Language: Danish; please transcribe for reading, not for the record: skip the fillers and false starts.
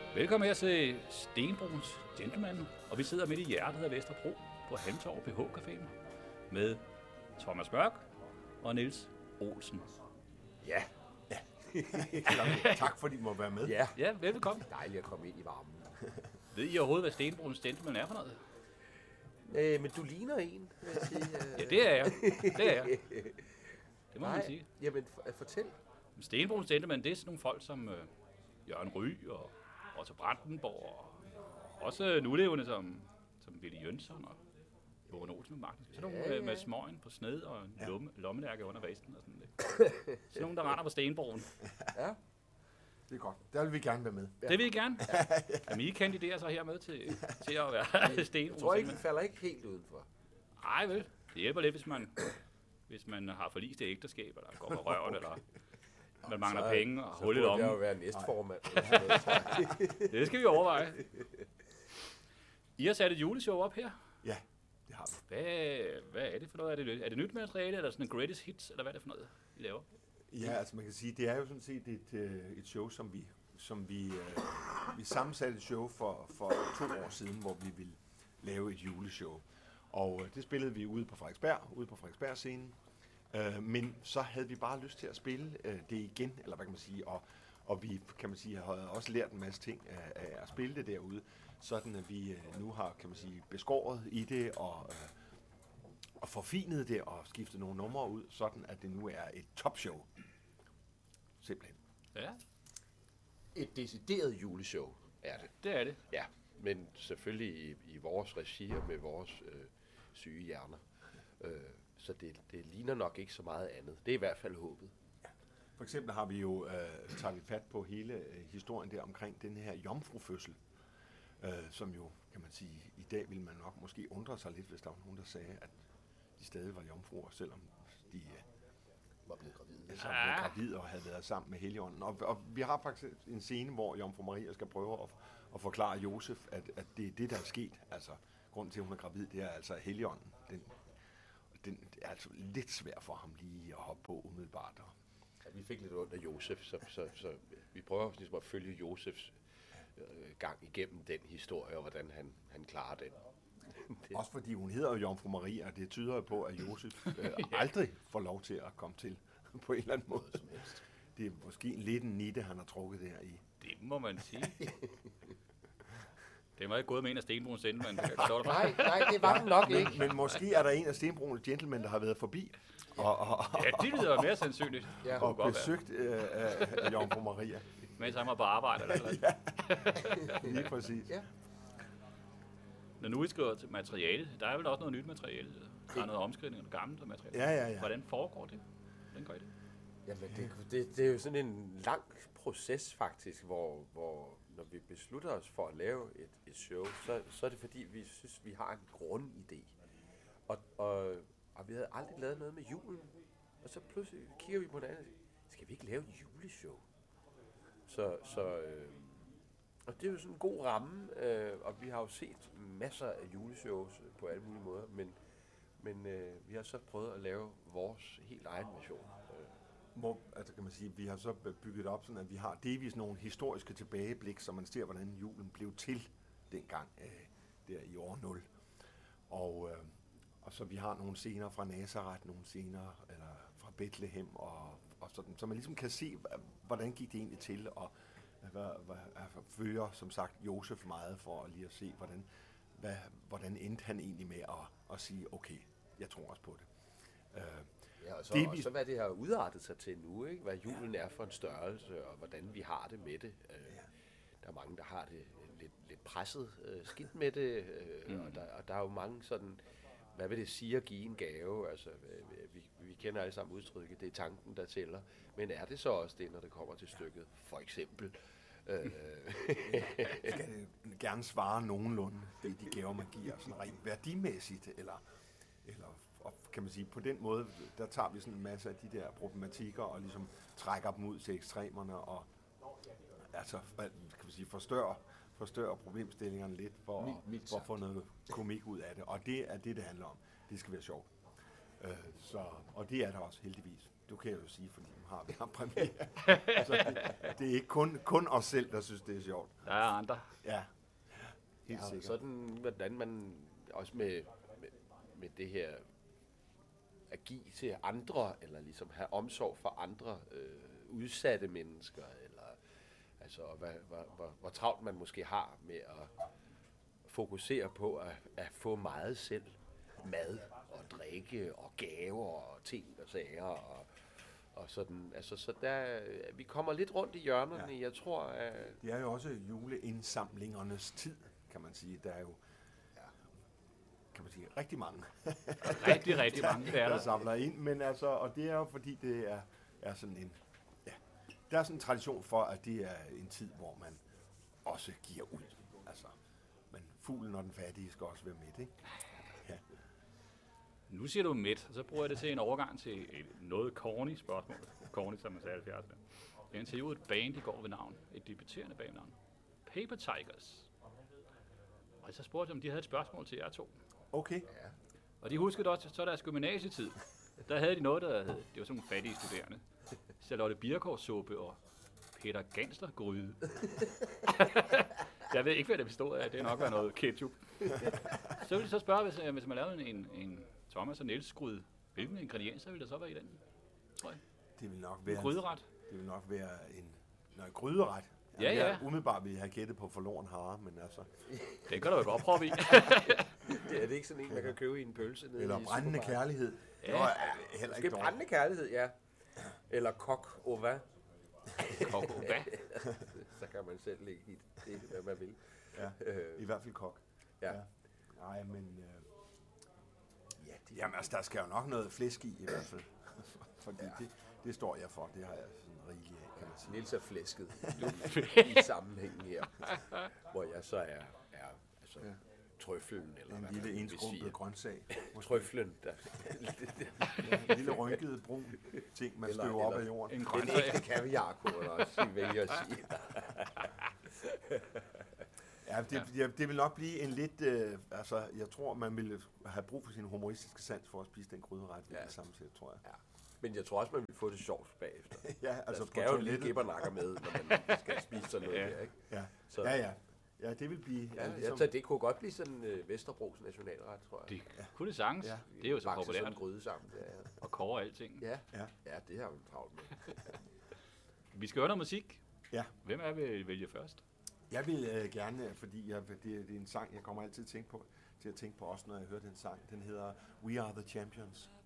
Velkommen her til Stenbroens Gentleman, og vi sidder midt i hjertet af Vesterbro på Halmtorv BH Caféen med Thomas Mørk og Niels Olsen. Ja. Tak fordi I må være med. Ja, velkommen. Dejligt at komme ind i varmen. Ved I overhovedet, hvad Stenbroens Gentleman er for noget? Men du ligner en, vil jeg sige. Ja, det er jeg. Det er jeg. Det må man sige. Jamen, fortæl. Stenbroens Gentleman, det er sådan nogle folk som Jørgen Ryg og Otto Brandenborg, og også nulevende som Willy Jønsson og Johan Olsen med Magten. Sådan nogle med smøgen på sned og en lommelærke under vesten og sådan lidt. Sådan nogle, der render på Stenbroen. Ja. Det er godt. Der vil vi gerne være med. Ja. Det vil I gerne. Jamen, I kandiderer så hermed til at være Stenbroen. Jeg tror ikke, vi falder ikke helt udenfor. Nej, vel. Det hjælper lidt, hvis man har forlist det ægteskab, eller går med røven, eller man mangler penge og hul i lommen. Så burde jeg jo være næstformand. Det skal vi overveje. I har sat et juleshow op her. Ja, det har vi. Hvad er det for noget? Er det nyt materiale, eller sådan en greatest hits, eller hvad er det for noget, I laver? Ja, altså man kan sige, det er jo sådan set et show, som vi sammensatte et show for 2 år siden, hvor vi ville lave et juleshow. Og det spillede vi ude på Frederiksberg-scenen. Men så havde vi bare lyst til at spille det igen, eller hvad kan man sige, og vi, kan man sige, har også lært en masse ting af at spille det derude, sådan at vi nu har, kan man sige, beskåret i det og forfinet det og skiftet nogle numre ud, sådan at det nu er et topshow. Simpelthen. Ja, Et decideret juleshow er det. det er det. Ja, men selvfølgelig i vores regi og med vores syge hjerner. Så det ligner nok ikke så meget andet. Det er i hvert fald håbet. For eksempel har vi jo taget fat på hele historien der omkring den her jomfrufødsel, som jo, kan man sige, i dag ville man nok måske undre sig lidt, hvis der var nogen, der sagde, at de stadig var jomfruer, selvom de Var blevet gravide. altså var gravide og havde været sammen med Helligånden. Og vi har faktisk en scene, hvor Jomfru Maria skal prøve at forklare Josef, at det er det, der er sket. Altså, grunden til, at hun er gravid, det er altså Helligånden. Den er altså lidt svær for ham lige at hoppe på umiddelbart. Ja, vi fik lidt ondt af Josef, så vi prøver ligesom at følge Josefs gang igennem den historie, og hvordan han klarer den. Også fordi hun hedder jo Jomfru Maria, og det tyder på, at Josef aldrig får lov til at komme til på en eller anden måde. Det er måske lidt en nitte, han har trukket der i. Det må man sige. Det var ikke gået med en af Stenbroens Gentleman. Nej, det var den nok ikke. Men måske er der en af Stenbroens Gentlemen, der har været forbi Ja, det lyder mere sandsynligt. Ja, og besøgt af Jomfru Maria. Mens han var på arbejde eller noget. Lige præcis. Ja. Når nu I skriver til materiale, der er vel også noget nyt materiale. Der er noget omskrivning og noget gammelt materiale. Ja. Hvordan foregår det? Hvordan gør I det? Jamen, det er jo sådan en lang proces faktisk, hvor når vi beslutter os for at lave et show, så er det fordi, vi synes, vi har en grundidé. Og vi havde aldrig lavet noget med julen. Og så pludselig kigger vi på hinanden og siger, skal vi ikke lave et juleshow? Og det er jo sådan en god ramme, og vi har jo set masser af juleshows på alle mulige måder, men vi har så prøvet at lave vores helt egen version. Altså kan man sige, vi har så bygget op sådan, at vi har delvis nogle historiske tilbageblik, så man ser, hvordan julen blev til dengang der i år 0. Og så vi har nogle scener fra Nazareth, nogle scener eller fra Bethlehem og sådan, så man ligesom kan se, hvordan gik det egentlig til, og følger som sagt Josef meget for at lige at se, hvordan endte han egentlig med at sige, okay, jeg tror også på det. Ja, og så hvad det har udartet sig til nu, ikke? Hvad julen er for en størrelse, og hvordan vi har det med det. Der er mange, der har det lidt presset skidt med det, og der er jo mange sådan, hvad vil det sige at give en gave? Altså, vi kender alle sammen udtrykket, det er tanken, der tæller. Men er det så også det, når det kommer til stykket? For eksempel. Skal det gerne svare nogenlunde, de gaver, man giver, sådan rent værdimæssigt, eller og kan man sige, på den måde, der tager vi sådan en masse af de der problematikker, og ligesom trækker dem ud til ekstremerne, og altså, kan man sige, forstørrer problemstillingerne lidt, for at få noget komik ud af det. Og det er det handler om. Det skal være sjovt. Og det er der også, heldigvis. du kan jo sige, fordi nu har vi ham premiere. Altså, det er ikke kun os selv, der synes, det er sjovt. Der er andre. Ja, helt Ja, sikkert. sådan, hvordan man også med det her at give til andre, eller ligesom have omsorg for andre udsatte mennesker, eller altså hvor travlt man måske har med at fokusere på at få meget selv. Mad og drikke og gaver og ting og sager og sådan. Altså, så der, vi kommer lidt rundt i hjørnerne, jeg tror. Det er jo også juleindsamlingernes tid, kan man sige. Der er jo, kan man sige, rigtig mange. Rigtig mange, det er der der. samler ind, men altså, og det er jo fordi, det er sådan en, der er sådan en tradition for, at det er en tid, hvor man også giver ud. Altså, men fuglen og den fattige skal også være med, ikke? Ja. Nu siger du midt, og så bruger jeg det til en overgang til et noget corny spørgsmål. Corny, som man sagde 70'erne. Jeg interviewede et band i går ved navn, et debuterende bandnavn. Paper Tigers. Og så spurgte jeg, om de havde et spørgsmål til jer to. Okay. Og de huskede også, så deres gymnasietid. Der havde de noget, der hed, det var sådan nogle fattige studerende. Charlotte Birkård-suppe og Peter Gansler-gryde. Jeg ved ikke, hvad det bestod af. Det er nok været noget ketchup. Så ville de så spørge, hvis man lavede en Thomas og Niels gryde, hvilke ingredienser ville der så være i den, tror jeg? Det vil nok være En gryderet. Det vil nok være en gryderet. Ja, ja. Jeg umiddelbart ville have gættet på forloren hare, men altså... Det kan du jo godt prøve i. Det er det ikke sådan en, man kan købe i en pølse nede Eller i brændende kærlighed. Ja. Nå, heller Måske ikke dårligt. brændende kærlighed, ja. Eller kok au vin. Kok au vin. Så kan man selv lægge i det, hvad man vil. Ja, i hvert fald kok. Ja. Nej, men... Jamen altså, der skal jo nok noget flæsk i hvert fald. Fordi det står jeg for. Det har jeg sådan rigeligt af, kan man sige. Niels er flæsket i sammenhængen her. Hvor jeg så er altså, trøflen, eller En hvad lille man vil indskrumpet sige. grøntsag. Trøflen, der. En lille rynket brun ting, man Eller- støver op eller- af jorden. En Den grøntsag. ægte kaviarkoder også, vi vælger at sige. Ja, det vil nok blive en lidt... altså, jeg tror, man ville have brug for sin humoristiske sans for at spise den gryderet ved det samme sæt, tror jeg. Ja. Men jeg tror også, man vil få det sjovt bagefter. Ja, altså Der på skal jo lige toilettet. gibbernakker med, når man skal spise sådan noget der, ikke? Ja. Så- Ja. Ja, det vil blive... Ja, ligesom, så det kunne godt blive sådan Vesterbros nationalret, tror jeg. Det kunne det sagtens. Ja. Det er jo så Bakse sådan en populært. gryde sammen. Ja, Og kåre alting. ja. Ja. Ja, det har vi travlt med. Vi skal høre noget musik. Ja. Hvem er vil vælge først? Jeg vil gerne, fordi det er en sang, jeg kommer altid til at tænke på også, når jeg hører den sang. Den hedder We Are The Champions.